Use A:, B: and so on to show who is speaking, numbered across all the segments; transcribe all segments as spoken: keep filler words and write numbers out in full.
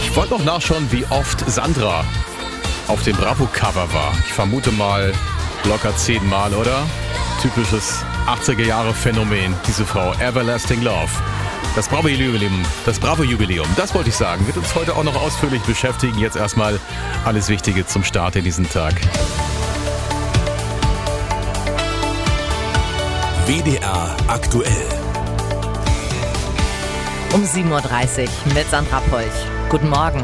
A: Ich wollte noch nachschauen, wie oft Sandra auf dem Bravo-Cover war. Ich vermute mal locker zehnmal, oder? Typisches achtziger-Jahre-Phänomen, diese Frau. Everlasting Love. Das Bravo-Jubiläum, das Bravo-Jubiläum, das wollte ich sagen, wird uns heute auch noch ausführlich beschäftigen. Jetzt erstmal alles Wichtige zum Start in diesen Tag.
B: W D R aktuell.
C: Um sieben Uhr dreißig mit Sandra Polch. Guten Morgen.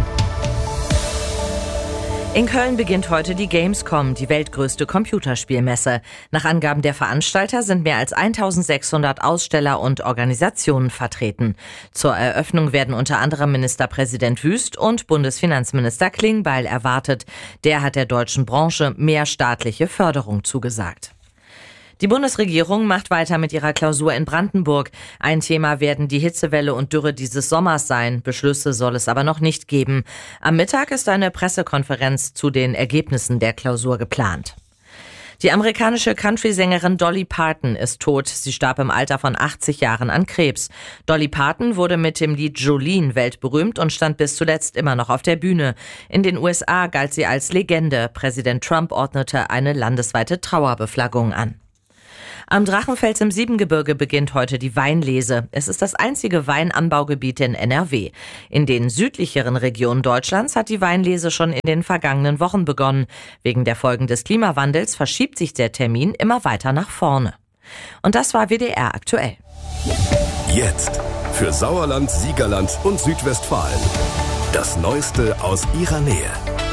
C: In Köln beginnt heute die Gamescom, die weltgrößte Computerspielmesse. Nach Angaben der Veranstalter sind mehr als eintausendsechshundert Aussteller und Organisationen vertreten. Zur Eröffnung werden unter anderem Ministerpräsident Wüst und Bundesfinanzminister Klingbeil erwartet. Der hat der deutschen Branche mehr staatliche Förderung zugesagt. Die Bundesregierung macht weiter mit ihrer Klausur in Brandenburg. Ein Thema werden die Hitzewelle und Dürre dieses Sommers sein. Beschlüsse soll es aber noch nicht geben. Am Mittag ist eine Pressekonferenz zu den Ergebnissen der Klausur geplant. Die amerikanische Country-Sängerin Dolly Parton ist tot. Sie starb im Alter von achtzig Jahren an Krebs. Dolly Parton wurde mit dem Lied Jolene weltberühmt und stand bis zuletzt immer noch auf der Bühne. In den U S A galt sie als Legende. Präsident Trump ordnete eine landesweite Trauerbeflaggung an. Am Drachenfels im Siebengebirge beginnt heute die Weinlese. Es ist das einzige Weinanbaugebiet in N R W. In den südlicheren Regionen Deutschlands hat die Weinlese schon in den vergangenen Wochen begonnen. Wegen der Folgen des Klimawandels verschiebt sich der Termin immer weiter nach vorne. Und das war W D R aktuell.
B: Jetzt für Sauerland, Siegerland und Südwestfalen. Das Neueste aus ihrer Nähe.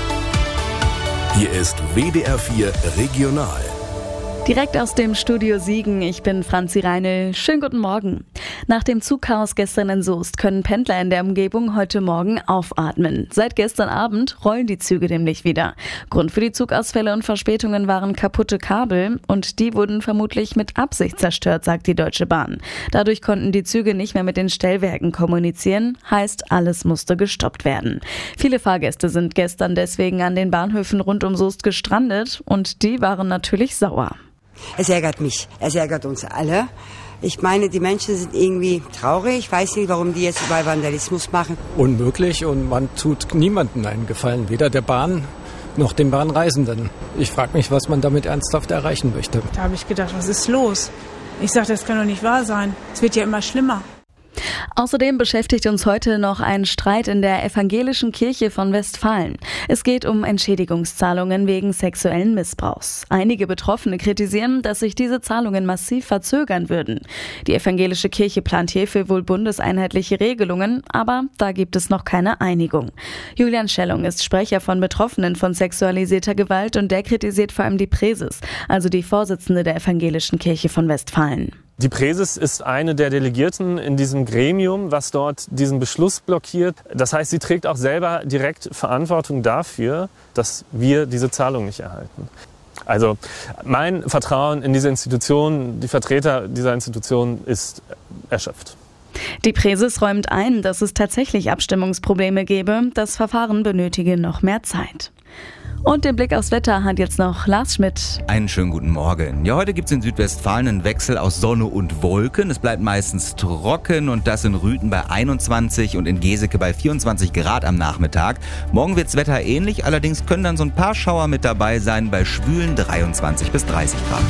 B: Hier ist W D R vier Regional.
D: Direkt aus dem Studio Siegen, ich bin Franzi Reinl. Schönen guten Morgen. Nach dem Zugchaos gestern in Soest können Pendler in der Umgebung heute Morgen aufatmen. Seit gestern Abend rollen die Züge nämlich wieder. Grund für die Zugausfälle und Verspätungen waren kaputte Kabel und die wurden vermutlich mit Absicht zerstört, sagt die Deutsche Bahn. Dadurch konnten die Züge nicht mehr mit den Stellwerken kommunizieren, heißt alles musste gestoppt werden. Viele Fahrgäste sind gestern deswegen an den Bahnhöfen rund um Soest gestrandet und die waren natürlich sauer.
E: Es ärgert mich, es ärgert uns alle. Ich meine, die Menschen sind irgendwie traurig. Ich weiß nicht, warum die jetzt überall Vandalismus machen.
F: Unmöglich und man tut niemandem einen Gefallen, weder der Bahn noch den Bahnreisenden. Ich frage mich, was man damit ernsthaft erreichen möchte.
G: Da habe ich gedacht, was ist los? Ich sage, das kann doch nicht wahr sein. Es wird ja immer schlimmer.
D: Außerdem beschäftigt uns heute noch ein Streit in der Evangelischen Kirche von Westfalen. Es geht um Entschädigungszahlungen wegen sexuellen Missbrauchs. Einige Betroffene kritisieren, dass sich diese Zahlungen massiv verzögern würden. Die Evangelische Kirche plant hierfür wohl bundeseinheitliche Regelungen, aber da gibt es noch keine Einigung. Julian Schellung ist Sprecher von Betroffenen von sexualisierter Gewalt und der kritisiert vor allem die Präses, also die Vorsitzende der Evangelischen Kirche von Westfalen.
H: Die Präses ist eine der Delegierten in diesem Gremium, was dort diesen Beschluss blockiert. Das heißt, sie trägt auch selber direkt Verantwortung dafür, dass wir diese Zahlung nicht erhalten. Also mein Vertrauen in diese Institution, die Vertreter dieser Institution ist erschöpft.
D: Die Präses räumt ein, dass es tatsächlich Abstimmungsprobleme gebe. Das Verfahren benötige noch mehr Zeit. Und den Blick aufs Wetter hat jetzt noch Lars Schmidt.
I: Einen schönen guten Morgen. Ja, heute gibt es in Südwestfalen einen Wechsel aus Sonne und Wolken. Es bleibt meistens trocken und das in Rüthen bei einundzwanzig und in Geseke bei vierundzwanzig Grad am Nachmittag. Morgen wird's Wetter ähnlich, allerdings können dann so ein paar Schauer mit dabei sein bei schwülen dreiundzwanzig bis dreißig Grad.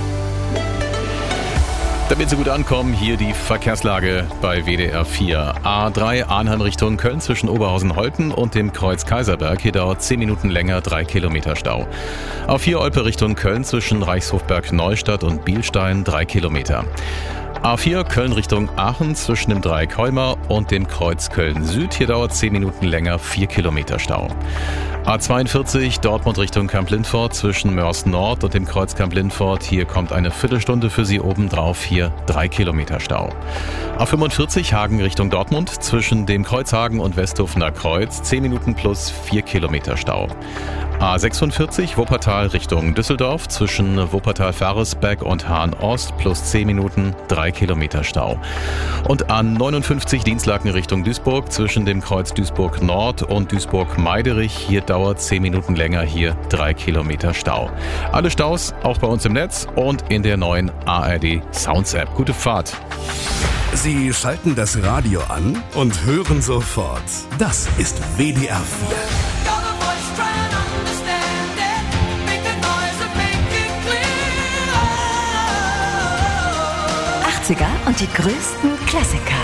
A: Damit Sie gut ankommen, hier die Verkehrslage bei W D R vier. A drei Arnhem Richtung Köln zwischen Oberhausen-Holten und dem Kreuz Kaiserberg. Hier dauert zehn Minuten länger, drei Kilometer Stau. A vier Olpe Richtung Köln zwischen Reichshofberg-Neustadt und Bielstein, drei Kilometer. A vier Köln Richtung Aachen zwischen dem Dreieck Heuma und dem Kreuz Köln-Süd. Hier dauert zehn Minuten länger, vier Kilometer Stau. A zweiundvierzig Dortmund Richtung Kamp-Lindfort zwischen Mörs Nord und dem Kreuz Kamp-Lindfort. Hier kommt eine Viertelstunde für Sie obendrauf, hier drei Kilometer Stau. A fünfundvierzig Hagen Richtung Dortmund zwischen dem Kreuzhagen und Westhofener Kreuz, zehn Minuten plus vier Kilometer Stau. A sechsundvierzig Wuppertal Richtung Düsseldorf zwischen Wuppertal-Faresbeck und Hahn-Ost plus zehn Minuten, drei Kilometer Stau. Und A neunundfünfzig Dienstlaken Richtung Duisburg zwischen dem Kreuz Duisburg Nord und Duisburg-Meiderich. Hier dauert zehn Minuten länger, hier drei Kilometer Stau. Alle Staus auch bei uns im Netz und in der neuen A R D Sounds App. Gute Fahrt.
B: Sie schalten das Radio an und hören sofort. Das ist W D R vier.
J: achtziger und die größten Klassiker.